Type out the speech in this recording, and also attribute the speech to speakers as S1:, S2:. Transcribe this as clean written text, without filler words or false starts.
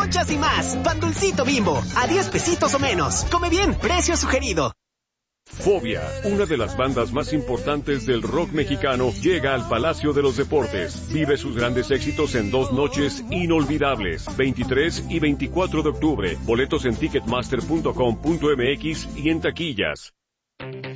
S1: conchas y más. Pan Dulcito Bimbo, a 10 pesitos o menos. Come bien, precio sugerido.
S2: Fobia, una de las bandas más importantes del rock mexicano, llega al Palacio de los Deportes. Vive sus grandes éxitos en 2 noches inolvidables, 23 y 24 de octubre. Boletos en ticketmaster.com.mx y en taquillas.